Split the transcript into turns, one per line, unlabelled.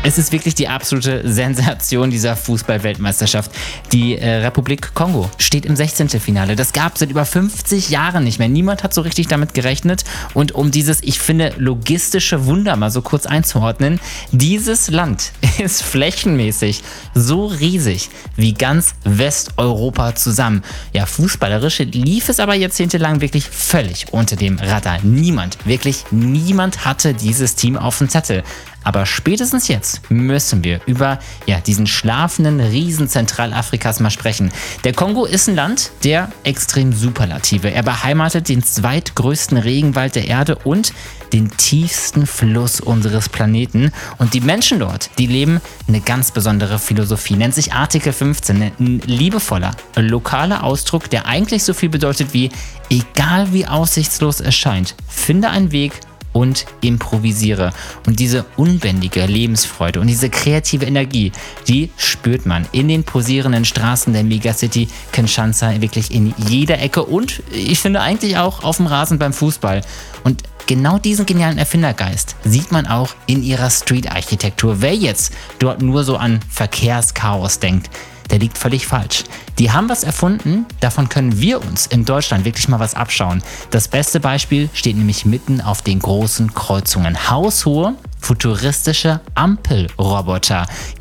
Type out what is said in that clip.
Es ist wirklich die absolute Sensation dieser Fußball-Weltmeisterschaft. Die Republik Kongo steht im 16. Finale. Das gab es seit über 50 Jahren nicht mehr. Niemand hat so richtig damit gerechnet. Und um dieses, ich finde, logistische Wunder mal so kurz einzuordnen, dieses Land ist flächenmäßig so riesig wie ganz Westeuropa zusammen. Ja, fußballerisch lief es aber jahrzehntelang wirklich völlig unter dem Radar. Wirklich niemand hatte dieses Team auf dem Zettel. Aber spätestens jetzt müssen wir über diesen schlafenden Riesen Zentralafrikas mal sprechen. Der Kongo ist ein Land der extrem Superlative. Er beheimatet den zweitgrößten Regenwald der Erde und den tiefsten Fluss unseres Planeten. Und die Menschen dort, die leben eine ganz besondere Philosophie. Nennt sich Artikel 15. Ein liebevoller, lokaler Ausdruck, der eigentlich so viel bedeutet wie: egal wie aussichtslos es scheint, finde einen Weg und improvisiere. Und diese unbändige Lebensfreude und diese kreative Energie, die spürt man in den posierenden Straßen der Megacity Kinshasa wirklich in jeder Ecke und ich finde eigentlich auch auf dem Rasen beim Fußball. Und genau diesen genialen Erfindergeist sieht man auch in ihrer Street-Architektur. Wer jetzt dort nur so an Verkehrschaos denkt, der liegt völlig falsch. Die haben was erfunden, davon können wir uns in Deutschland wirklich mal was abschauen. Das beste Beispiel steht nämlich mitten auf den großen Kreuzungen. Haushohe, futuristische Ampelroboter.